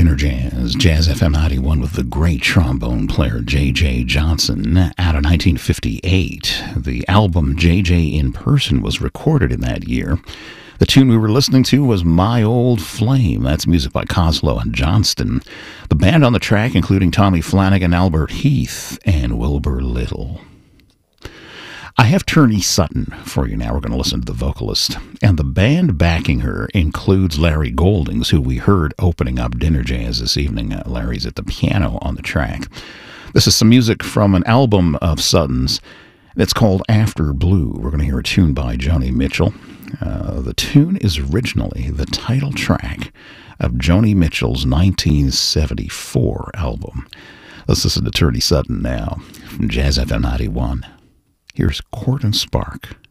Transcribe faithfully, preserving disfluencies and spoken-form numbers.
Dinner Jazz, Jazz F M ninety-one with the great trombone player J J Johnson out of nineteen fifty-eight. The album J J in Person was recorded in that year. The tune we were listening to was My Old Flame. That's music by Coslow and Johnston. The band on the track, including Tommy Flanagan, Albert Heath, and Wilbur Little. I have Turney Sutton for you now. We're going to listen to the vocalist. And the band backing her includes Larry Goldings, who we heard opening up Dinner Jazz this evening. Uh, Larry's at the piano on the track. This is some music from an album of Sutton's that's called After Blue. We're going to hear a tune by Joni Mitchell. Uh, the tune is originally the title track of Joni Mitchell's nineteen seventy-four album. Let's listen to Turney Sutton now from Jazz F M ninety-one. Here's Court and Spark.